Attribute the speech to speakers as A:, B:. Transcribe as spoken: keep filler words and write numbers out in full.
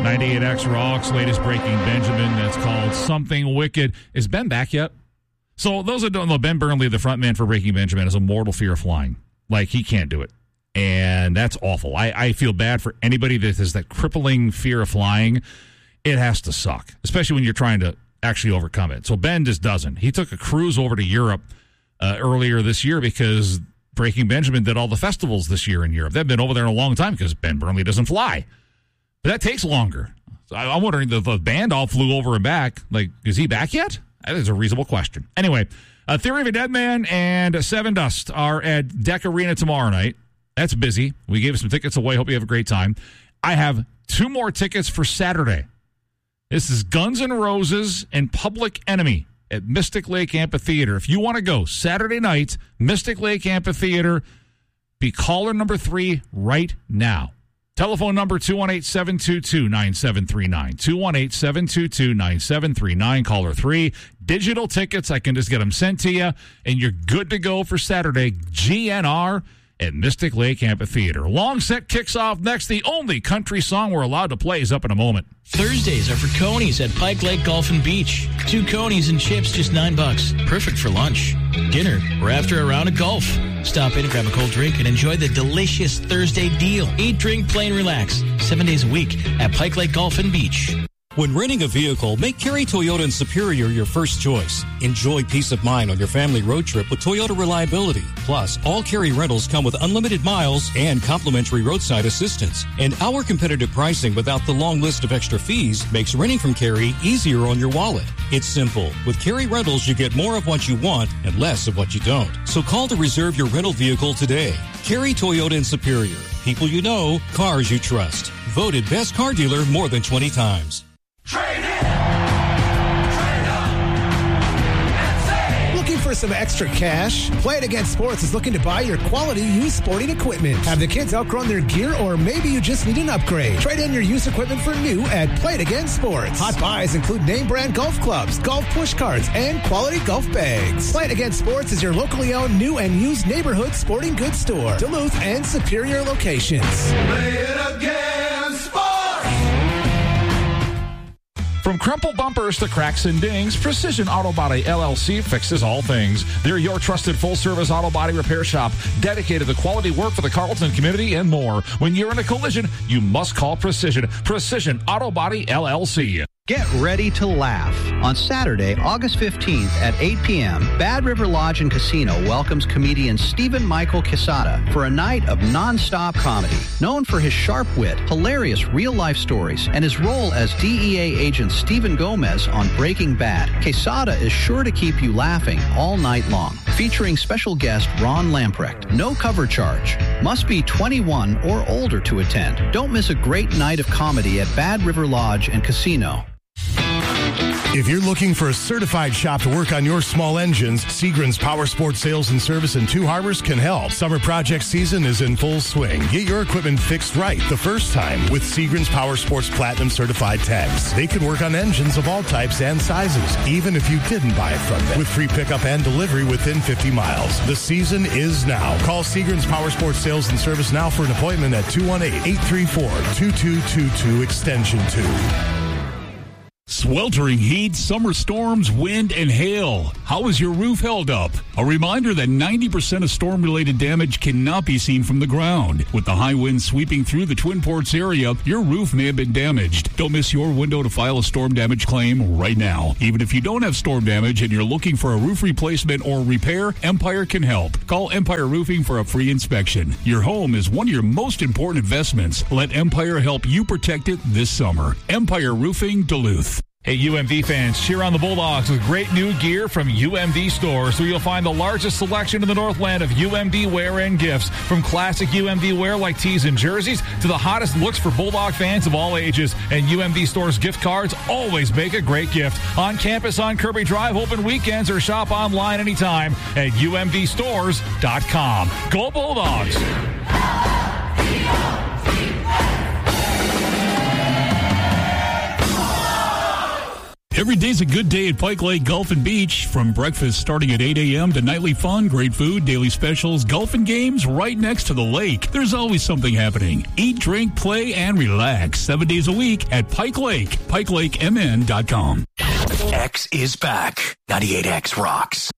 A: ninety-eight X Rocks, latest Breaking Benjamin. That's called Something Wicked. Is Ben back yet? So those that don't know, Ben Burnley, the frontman for Breaking Benjamin, has a mortal fear of flying. Like, he can't do it. And that's awful. I, I feel bad for anybody that has that crippling fear of flying. It has to suck, especially when you're trying to actually overcome it. So Ben just doesn't. He took a cruise over to Europe uh, earlier this year because Breaking Benjamin did all the festivals this year in Europe. They've been over there a long time because Ben Burnley doesn't fly. But that takes longer. So I, I'm wondering, the, the band all flew over and back. Like, is he back yet? That is a reasonable question. Anyway, uh, Theory of a Dead Man and Seven Dust are at Deck Arena tomorrow night. That's busy. We gave some tickets away. Hope you have a great time. I have two more tickets for Saturday. This is Guns N' Roses and Public Enemy at Mystic Lake Amphitheater. If you want to go Saturday night, Mystic Lake Amphitheater, be caller number three right now. Telephone number two one eight, seven two two, nine seven three nine. two one eight, seven two two, nine seven three nine. Caller three. Digital tickets. I can just get them sent to you, and you're good to go for Saturday. G N R at Mystic Lake Amphitheater. Long set kicks off next. The only country song we're allowed to play is up in a moment.
B: Thursdays are for Conies at Pike Lake Golf and Beach. Two Conies and chips, just nine bucks. Perfect for lunch, dinner, or after a round of golf. Stop in and grab a cold drink and enjoy the delicious Thursday deal. Eat, drink, play, and relax. Seven days a week at Pike Lake Golf and Beach.
C: When renting a vehicle, make Kerry Toyota and Superior your first choice. Enjoy peace of mind on your family road trip with Toyota Reliability. Plus, all Kerry rentals come with unlimited miles and complimentary roadside assistance. And our competitive pricing without the long list of extra fees makes renting from Kerry easier on your wallet. It's simple. With Kerry Rentals, you get more of what you want and less of what you don't. So call to reserve your rental vehicle today. Kerry Toyota and Superior. People you know, cars you trust. Voted best car dealer more than twenty times.
D: Trade in! Trade up! And save!
E: Looking for some extra cash? Play It Again Sports is looking to buy your quality used sporting equipment. Have the kids outgrown their gear, or maybe you just need an upgrade? Trade in your used equipment for new at Play It Again Sports. Hot buys include name brand golf clubs, golf push carts, and quality golf bags. Play It Again Sports is your locally owned new and used neighborhood sporting goods store. Duluth and Superior locations.
D: Play it again, sports!
A: From crumpled bumpers to cracks and dings, Precision Auto Body L L C fixes all things. They're your trusted full-service auto body repair shop, dedicated to quality work for the Carlton community and more. When you're in a collision, you must call Precision. Precision Auto Body L L C.
F: Get ready to laugh. On Saturday, August fifteenth at eight p.m., Bad River Lodge and Casino welcomes comedian Stephen Michael Quesada for a night of non-stop comedy. Known for his sharp wit, hilarious real-life stories, and his role as D E A agent Stephen Gomez on Breaking Bad, Quesada is sure to keep you laughing all night long. Featuring special guest Ron Lamprecht. No cover charge. Must be twenty-one or older to attend. Don't miss a great night of comedy at Bad River Lodge and Casino.
G: If you're looking for a certified shop to work on your small engines, Seagram's Power Sports Sales and Service in Two Harbors can help. Summer project season is in full swing. Get your equipment fixed right the first time with Seagram's Power Sports Platinum Certified Techs. They can work on engines of all types and sizes, even if you didn't buy it from them, with free pickup and delivery within fifty miles. The season is now. Call Seagram's Power Sports Sales and Service now for an appointment at two one eight, eight three four, two two two two, extension two.
H: Sweltering heat, summer storms, wind, and hail. How is your roof held up? A reminder that ninety percent of storm-related damage cannot be seen from the ground. With the high winds sweeping through the Twin Ports area, your roof may have been damaged. Don't miss your window to file a storm damage claim right now. Even if you don't have storm damage and you're looking for a roof replacement or repair, Empire can help. Call Empire Roofing for a free inspection. Your home is one of your most important investments. Let Empire help you protect it this summer. Empire Roofing, Duluth.
A: Hey, U M V fans, cheer on the Bulldogs with great new gear from U M V stores, where you'll find the largest selection in the Northland of U M V wear and gifts. From classic U M V wear like tees and jerseys to the hottest looks for Bulldog fans of all ages. And U M V stores gift cards always make a great gift. On campus on Kirby Drive, open weekends, or shop online anytime at U M V stores dot com. Go Bulldogs!
H: Every day's a good day at Pike Lake Golf and Beach. From breakfast starting at eight a.m. to nightly fun, great food, daily specials, golf and games right next to the lake. There's always something happening. Eat, drink, play, and relax seven days a week at Pike Lake. Pike Lake M N dot com.
I: X is back. ninety-eight X rocks.